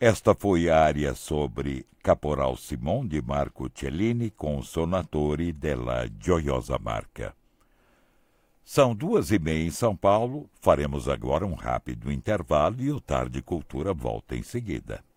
Esta foi a área sobre Caporal Simon de Marco Cellini com Sonatori della Gioiosa Marca. São 2h30 em São Paulo. Faremos agora um rápido intervalo e o Tarde Cultura volta em seguida.